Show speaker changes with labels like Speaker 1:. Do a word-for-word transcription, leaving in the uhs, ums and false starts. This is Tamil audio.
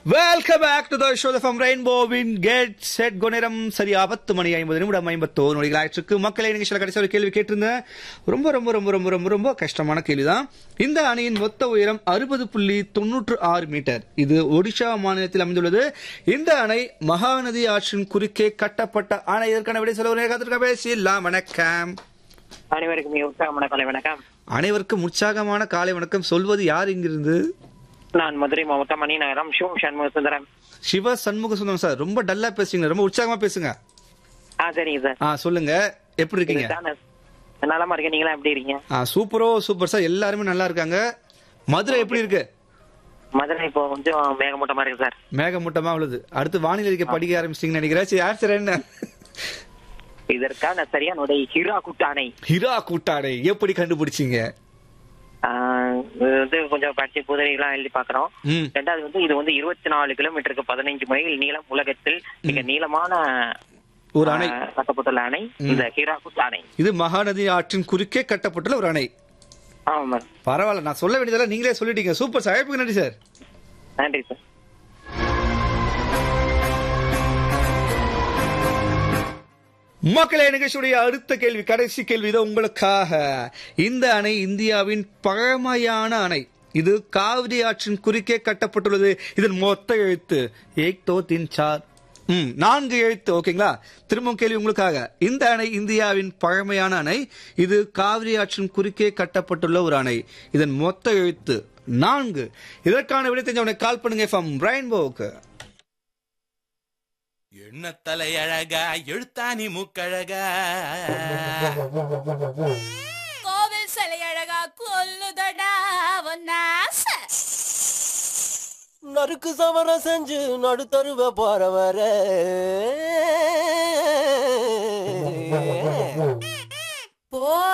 Speaker 1: Welcome back to the show from ரெயின்போவின் get set கோனேரம் சரியா பத்து மணி ஐம்பது நிமிடம் ஐம்பத்தோரு நொடிகள் ஆயிடுச்சு. மக்களை நிகழ்ச்சியில் கடைசி ஒரு கேள்வி கேட்டிருந்தேன். ரொம்ப ரொம்ப ரொம்ப ரொம்ப ரொம்ப ரொம்ப கஷ்டமான கேள்விதான். இந்த அணையின் மொத்த உயரம் அறுபது புள்ளி தொன்னூற்று ஆறு மீட்டர். இது ஒடிஷா மாநிலத்தில் அமைந்துள்ளது. இந்த அணை மகாநதி ஆற்றின் குறுக்கே கட்டப்பட்ட அணை. இதற்கான விடை சொல்ல காத்திருக்க பேசலாம். வணக்கம்.
Speaker 2: அனைவருக்கும் உற்சாகமான காலை வணக்கம்.
Speaker 1: அனைவருக்கும் உற்சாகமான காலை வணக்கம். சொல்வது யார் இங்கிருந்து?
Speaker 2: நான் மதுரை மாவட்டம் மணி நகரம் சிவ சண்முக சுந்தரம்.
Speaker 1: சிவ சண்முக சுந்தரம் சார், ரொம்ப டல்லா பேசுங்க, ரொம்ப உற்சாகமா பேசுங்க.
Speaker 2: ஆ சரிங்க சார்.
Speaker 1: ஆ சொல்லுங்க, எப்படி இருக்கீங்க?
Speaker 2: நலமா இருக்கேன், நீங்களா எப்படி இருக்கீங்க?
Speaker 1: ஆ சூப்பரோ சூப்பர் சார், எல்லாருமே நல்லா இருக்காங்க. மதுரை எப்படி இருக்கு?
Speaker 2: மதுரை இப்போ கொஞ்சம் மேகமூட்டமா இருக்கு சார்.
Speaker 1: மேகமூட்டமா உள்ளது. அடுத்து வானிலை அறிக்கை படிக்க ஆரம்பிச்சிட்டீங்கன்னு நினைக்கிறேன். சரி, ஆன்சர் என்ன?
Speaker 2: இதற்கான சரியான விடை ஹிராகுட் அணை.
Speaker 1: ஹிராகுட் அணை எப்படி கண்டுபிடிச்சீங்க?
Speaker 2: வந்து கொஞ்சம் படிச்சு புதவிலாம் எழுதி பாக்குறோம். ரெண்டாவது வந்து இது வந்து இருபத்தி நாலு கிலோமீட்டருக்கு பதினைஞ்சு மைல் நீளம், உலகத்தில் மிக நீளமான
Speaker 1: ஒரு அணை
Speaker 2: கட்டப்பட்டுள்ள அணை இந்த ஹிராகுட் அணை.
Speaker 1: இது மகாநதி ஆற்றின் குறுக்கே கட்டப்பட்டுள்ள ஒரு அணை.
Speaker 2: ஆமா,
Speaker 1: பரவாயில்ல, நான் சொல்ல வேண்டியதெல்லாம் நீங்களே சொல்லிட்டீங்க. சூப்பர் சார், அழைப்புக்கு நன்றி சார்.
Speaker 2: நன்றி சார்.
Speaker 1: மக்களே, நிகழ்ச்சியுடைய அடுத்த கேள்வி, கடைசி கேள்வி தான் உங்களுக்காக. இந்த அணை இந்தியாவின் பழமையான அணை. இது காவிரி ஆற்றின் குறுக்கே கட்டப்பட்டுள்ளது. இதன் மொத்த எழுத்து ஏக் தோ தின் சார் ம் நான்கு எழுத்து. ஓகேங்களா? திரும்ப கேள்வி உங்களுக்காக. இந்த அணை இந்தியாவின் பழமையான அணை. இது காவிரி ஆற்றின் குறுக்கே கட்டப்பட்டுள்ள ஒரு அணை. இதன் மொத்த எழுத்து நான்கு. இதற்கான விடை தெரிஞ்சவனை கால் பண்ணுங்க ஃப்ரம் ரெயின்போவுக்கு.
Speaker 3: எண்ண தலை அழகா, எழுத்தாணி மூக்கழகா,
Speaker 4: கோவில் சிலை அழகா, கொல்லுதடா ஒன்னாச,
Speaker 5: நறுக்கு சவரம் செஞ்சு நடுத்தருவ போறவர
Speaker 4: போ